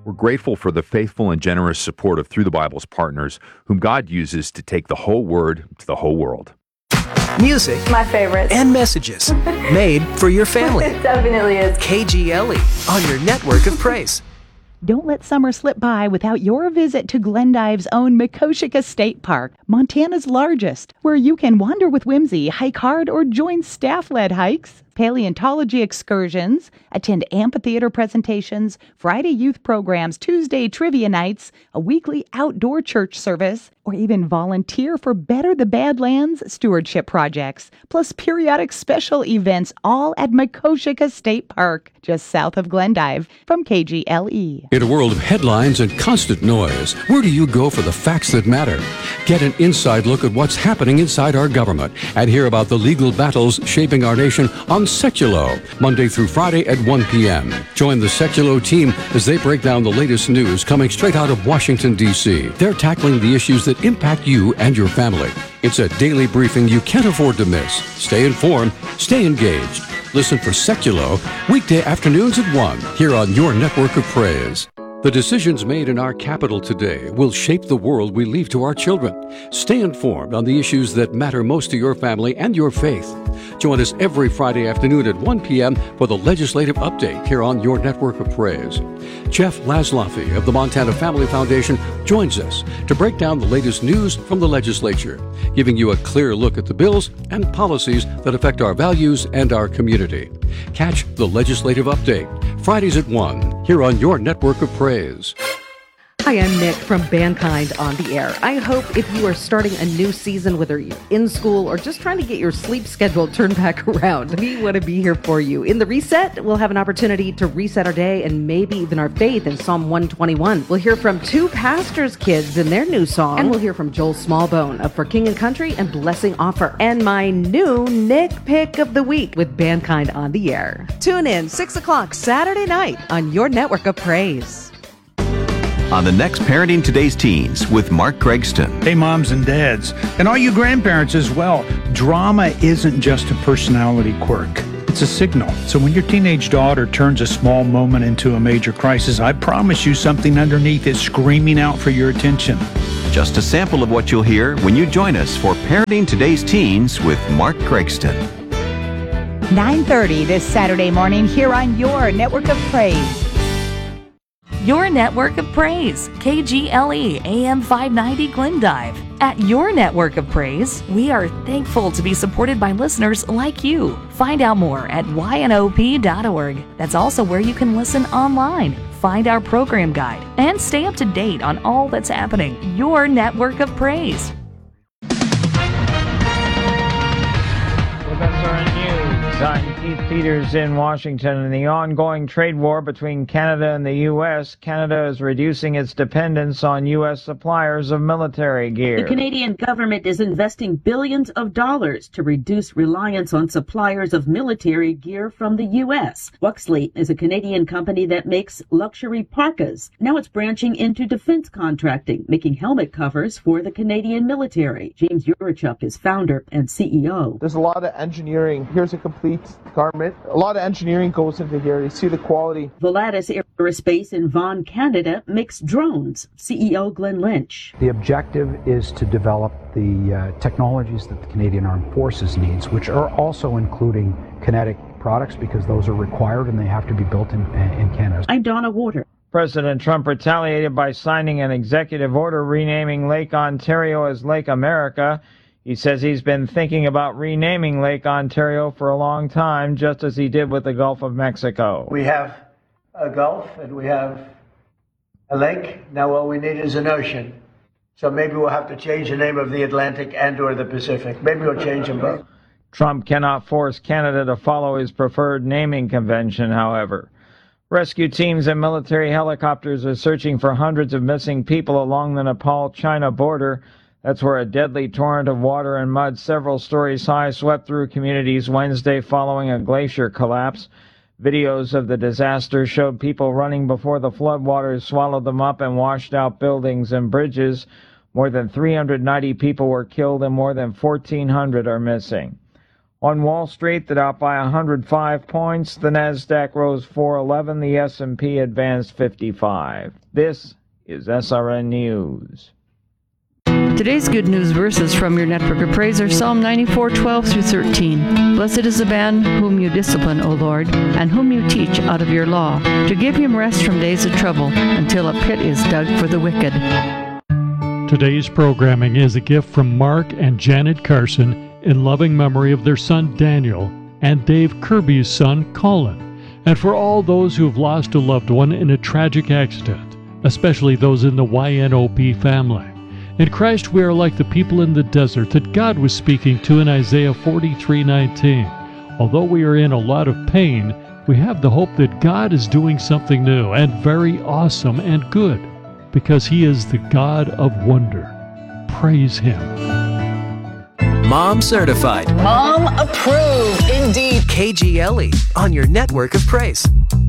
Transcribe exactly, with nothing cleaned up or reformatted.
We're grateful for the faithful and generous support of Through the Bible's partners, whom God uses to take the whole word to the whole world. Music, my favorite, and messages made for your family. It definitely is. K G L E on your network of praise. Don't let summer slip by without your visit to Glendive's own Makoshika State Park, Montana's largest, where you can wander with whimsy, hike hard, or join staff-led hikes, paleontology excursions, attend amphitheater presentations, Friday youth programs, Tuesday trivia nights, a weekly outdoor church service, or even volunteer for Better the Badlands stewardship projects, plus periodic special events, all at Makoshika State Park, just south of Glendive, from K G L E. In a world of headlines and constant noise, where do you go for the facts that matter? Get an inside look at what's happening inside our government and hear about the legal battles shaping our nation on Seculo, Monday through Friday at one p.m. Join the Seculo team as they break down the latest news coming straight out of Washington, D C. They're tackling the issues that impact you and your family. It's a daily briefing you can't afford to miss. Stay informed, stay engaged. Listen for Seculo weekday afternoons at one here on your network of praise. The decisions made in our capital today will shape the world we leave to our children. Stay informed on the issues that matter most to your family and your faith. Join us every Friday afternoon at one p.m. for the Legislative Update here on your network of praise. Jeff Laszloffy of the Montana Family Foundation joins us to break down the latest news from the legislature, giving you a clear look at the bills and policies that affect our values and our community. Catch the Legislative Update Fridays at one here on your network of praise. Hi, I'm Nick from Bandkind on the Air. I hope if you are starting a new season, whether you're in school or just trying to get your sleep schedule turned back around, we want to be here for you. In the Reset, we'll have an opportunity to reset our day and maybe even our faith in Psalm one twenty-one. We'll hear from two pastors' kids in their new song, and we'll hear from Joel Smallbone of For King and Country and Blessing Offer. And my new Nick Pick of the Week with Bandkind on the Air. Tune in six o'clock Saturday night on your network of praise. On the next Parenting Today's Teens with Mark Gregston. Hey, moms and dads, and all you grandparents as well. Drama isn't just a personality quirk. It's a signal. So when your teenage daughter turns a small moment into a major crisis, I promise you something underneath is screaming out for your attention. Just a sample of what you'll hear when you join us for Parenting Today's Teens with Mark Gregston. nine thirty this Saturday morning here on your network of praise. Your network of praise, K G L E A M five ninety Glendive. At your network of praise, we are thankful to be supported by listeners like you. Find out more at Y N O P dot org. That's also where you can listen online, find our program guide, and stay up to date on all that's happening. Your network of praise. I'm Keith Peters in Washington. In the ongoing trade war between Canada and the U S, Canada is reducing its dependence on U S suppliers of military gear. The Canadian government is investing billions of dollars to reduce reliance on suppliers of military gear from the U S. Wuxley is a Canadian company that makes luxury parkas. Now it's branching into defense contracting, making helmet covers for the Canadian military. James Urachuk is founder and C E O. There's a lot of engineering. Here's a complete garment. A lot of engineering goes into here. You see the quality. Volatus Aerospace in Vaughan, Canada makes drones. C E O Glenn Lynch. The objective is to develop the uh, technologies that the Canadian Armed Forces needs, which are also including kinetic products because those are required and they have to be built in, in Canada. I'm Donna Water. President Trump retaliated by signing an executive order renaming Lake Ontario as Lake America. He says he's been thinking about renaming Lake Ontario for a long time, just as he did with the Gulf of Mexico. We have a Gulf and we have a lake. Now all we need is an ocean. So maybe we'll have to change the name of the Atlantic and or the Pacific. Maybe we'll change them both. Trump cannot force Canada to follow his preferred naming convention, however. Rescue teams and military helicopters are searching for hundreds of missing people along the Nepal-China border. That's where a deadly torrent of water and mud several stories high swept through communities Wednesday following a glacier collapse. Videos of the disaster showed people running before the floodwaters swallowed them up and washed out buildings and bridges. More than three hundred ninety people were killed and more than fourteen hundred are missing. On Wall Street, the Dow by one hundred five points, the Nasdaq rose four eleven, the S and P advanced fifty-five. This is S R N News. Today's good news verses from your network of praise are Psalm ninety-four, twelve through thirteen. Blessed is the man whom you discipline, O Lord, and whom you teach out of your law, to give him rest from days of trouble, until a pit is dug for the wicked. Today's programming is a gift from Mark and Janet Carson in loving memory of their son Daniel and Dave Kirby's son Colin, and for all those who have lost a loved one in a tragic accident, especially those in the Y N O P family. In Christ we are like the people in the desert that God was speaking to in Isaiah forty-three nineteen. Although we are in a lot of pain, we have the hope that God is doing something new and very awesome and good, because He is the God of wonder. Praise Him. Mom certified. Mom approved. Indeed. K G L E on your network of praise.